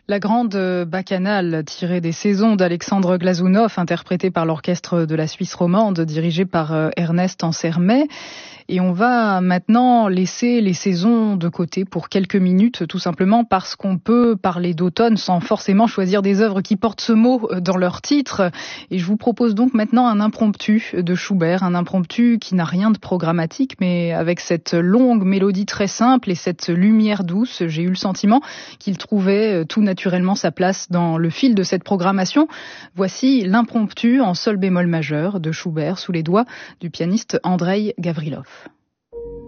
La grande bacchanale tirée des saisons d'Alexandre Glazunov, interprétée par l'orchestre de la Suisse romande, dirigé par Ernest Ansermet. Et on va maintenant laisser les saisons de côté pour quelques minutes, tout simplement parce qu'on peut parler d'automne sans forcément choisir des œuvres qui portent ce mot dans leur titre. Et je vous propose donc maintenant un impromptu de Schubert, un impromptu qui n'a rien de programmatique, mais avec cette longue mélodie très simple et cette lumière douce, j'ai eu le sentiment qu'il trouvait tout naturellement sa place dans le fil de cette programmation. Voici l'impromptu en sol bémol majeur de Schubert sous les doigts du pianiste Andreï Gavrilov.